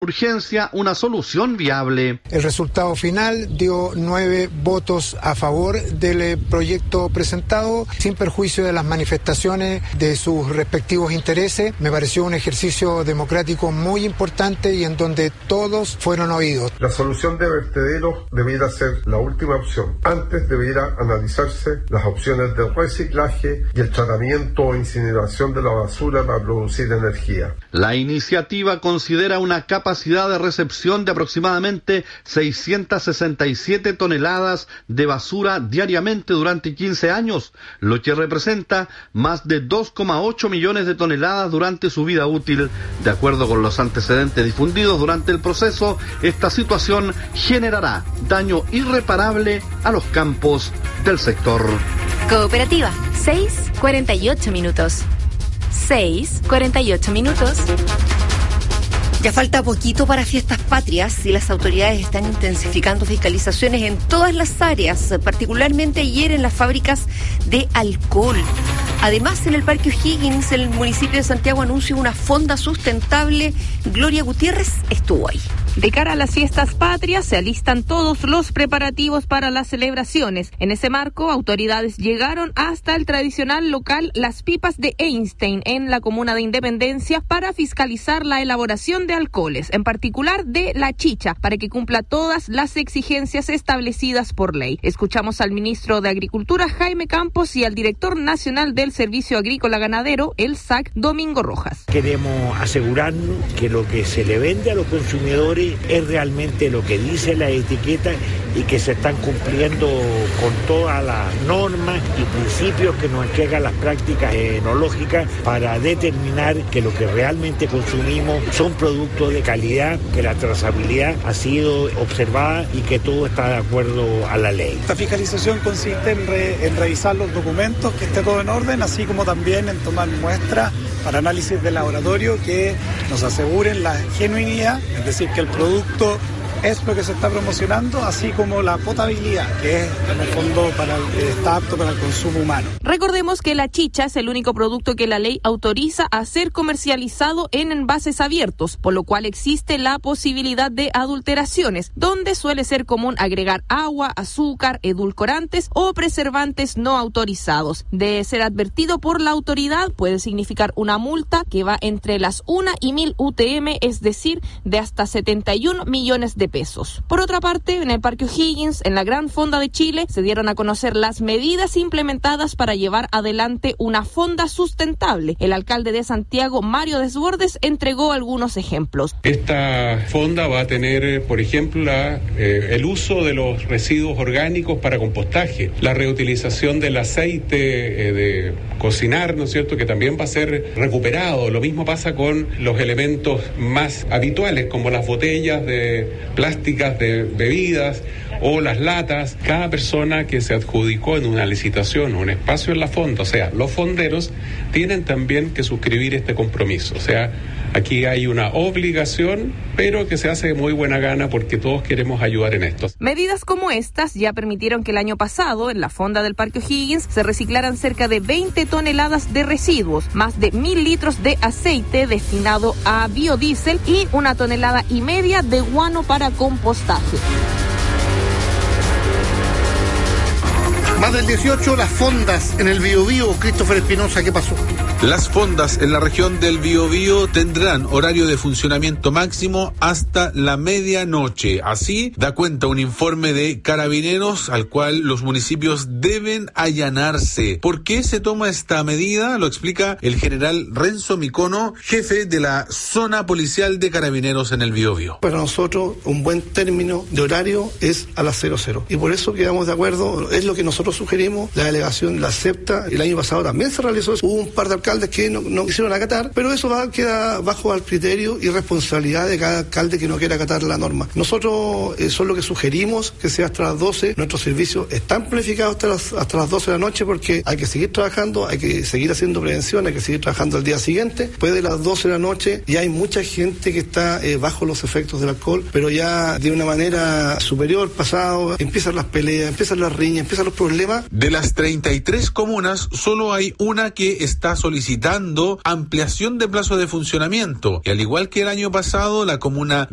urgencia una solución viable. El resultado final dio 9 votos a favor del proyecto presentado, sin perjuicio de las manifestaciones de sus respectivos intereses. Me pareció un ejercicio democrático muy importante y en donde todos fueron oídos. La solución de vertederos debiera ser la última opción. Antes debiera analizarse las opciones de reciclaje y el tratamiento o incineración de la basura para producir energía. La iniciativa considera una capacidad de recepción de aproximadamente 667 toneladas de basura diariamente durante 15 años, lo que representa más de 2,8 millones de toneladas durante su vida útil. De acuerdo con los antecedentes difundidos durante el proceso, esta situación generará daño irreparable a los campos del sector. Cooperativa, 6:48 minutos. 6:48 minutos. Ya falta poquito para fiestas patrias y las autoridades están intensificando fiscalizaciones en todas las áreas, particularmente ayer en las fábricas de alcohol. Además, en el Parque O'Higgins, el municipio de Santiago anuncia una fonda sustentable. Gloria Gutiérrez estuvo ahí. De cara a las fiestas patrias, se alistan todos los preparativos para las celebraciones. En ese marco, autoridades llegaron hasta el tradicional local Las Pipas de Einstein, en la comuna de Independencia, para fiscalizar la elaboración de alcoholes, en particular de la chicha, para que cumpla todas las exigencias establecidas por ley. Escuchamos al ministro de Agricultura, Jaime Campos, y al director nacional del Servicio Agrícola Ganadero, el SAC, Domingo Rojas. Queremos asegurarnos que lo que se le vende a los consumidores es realmente lo que dice la etiqueta y que se están cumpliendo con todas las normas y principios que nos entregan las prácticas enológicas para determinar que lo que realmente consumimos son productos de calidad, que la trazabilidad ha sido observada y que todo está de acuerdo a la ley. Esta fiscalización consiste en revisar los documentos, que esté todo en orden, así como también en tomar muestras para análisis de laboratorio que nos aseguren la genuinidad, es decir, que el producto es lo que se está promocionando, así como la potabilidad, que es en el fondo está apto para el consumo humano. Recordemos que la chicha es el único producto que la ley autoriza a ser comercializado en envases abiertos, por lo cual existe la posibilidad de adulteraciones, donde suele ser común agregar agua, azúcar, edulcorantes o preservantes no autorizados. De ser advertido por la autoridad, puede significar una multa que va entre las 1 y 1000 UTM, es decir, de hasta 71 millones de pesos. Por otra parte, en el Parque O'Higgins, en la Gran Fonda de Chile, se dieron a conocer las medidas implementadas para llevar adelante una fonda sustentable. El alcalde de Santiago, Mario Desbordes, entregó algunos ejemplos. Esta fonda va a tener, por ejemplo, el uso de los residuos orgánicos para compostaje, la reutilización del aceite de cocinar, ¿no es cierto?, que también va a ser recuperado. Lo mismo pasa con los elementos más habituales, como las botellas de plásticas de bebidas o las latas. Cada persona que se adjudicó en una licitación un espacio en la fonda, o sea, los fonderos, tienen también que suscribir este compromiso. O sea, aquí hay una obligación, pero que se hace de muy buena gana porque todos queremos ayudar en esto. Medidas como estas ya permitieron que el año pasado, en la fonda del Parque O'Higgins, se reciclaran cerca de 20 toneladas de residuos, más de 1000 litros de aceite destinado a biodiesel y 1,5 toneladas de guano para compostaje. Más del 18, las fondas en el Biobío. Christopher Espinosa, ¿qué pasó? Las fondas en la región del Biobío tendrán horario de funcionamiento máximo hasta la medianoche. Así da cuenta un informe de Carabineros al cual los municipios deben allanarse. ¿Por qué se toma esta medida? Lo explica el general Renzo Micono, jefe de la zona policial de Carabineros en el Biobío. Para nosotros un buen término de horario es a las 00 y por eso quedamos de acuerdo, es lo que nosotros sugerimos, la delegación la acepta. El año pasado también se realizó eso. Hubo un par de alcaldes que no quisieron acatar, pero eso queda bajo el criterio y responsabilidad de cada alcalde que no quiera acatar la norma. Nosotros eso es lo que sugerimos, que sea hasta las 12. Nuestros servicios están planificados hasta las 12 de la noche porque hay que seguir trabajando, hay que seguir haciendo prevención, hay que seguir trabajando el día siguiente. Después de las 12 de la noche ya hay mucha gente que está bajo los efectos del alcohol, pero ya de una manera superior, pasado, empiezan las peleas, empiezan las riñas, empiezan los problemas. De las 33 comunas, solo hay una que está solicitando ampliación de plazo de funcionamiento. Y al igual que el año pasado, la comuna